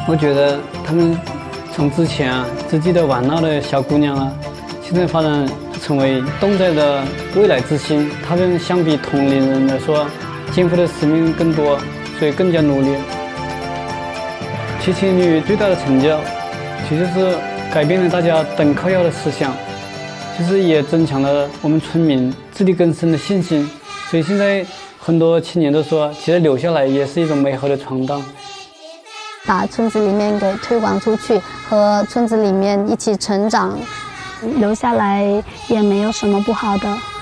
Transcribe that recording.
我觉得他们从之前自己的玩闹的小姑娘现在发展成为动态的未来之星。他们相比同龄人来说，肩负的使命更多，所以更加努力。骑行旅最大的成就，其实是改变了大家等靠要的思想，其实也增强了我们村民自力更生的信心。所以现在很多青年都说，其实留下来也是一种美好的闯荡。 把村子里面给推广出去，和村子里面一起成长，留下来也没有什么不好的。